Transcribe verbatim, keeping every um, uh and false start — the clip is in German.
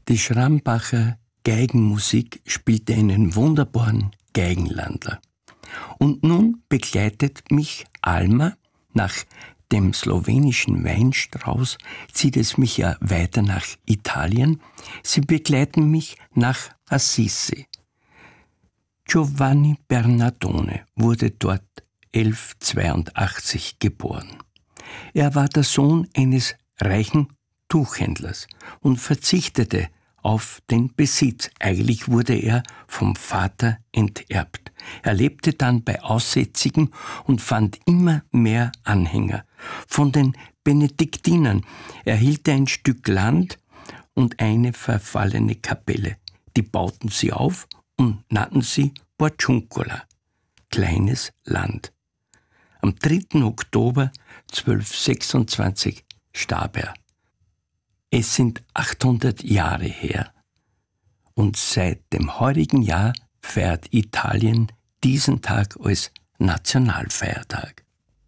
Die Schrambacher Geigenmusik spielte einen wunderbaren Geigenlandler. Und nun begleitet mich Alma nach dem slowenischen Weinstrauß, zieht es mich ja weiter nach Italien. Sie begleiten mich nach Assisi. Giovanni Bernardone wurde dort elfhundertzweiundachtzig geboren. Er war der Sohn eines reichen Tuchhändlers und verzichtete auf den Besitz. Eigentlich wurde er vom Vater enterbt. Er lebte dann bei Aussätzigen und fand immer mehr Anhänger. Von den Benediktinern erhielt er ein Stück Land und eine verfallene Kapelle. Die bauten sie auf und nannten sie Porciuncola, kleines Land. Am dritten Oktober zwölfhundertsechsundzwanzig starb er. Es sind achthundert Jahre her und seit dem heurigen Jahr feiert Italien diesen Tag als Nationalfeiertag.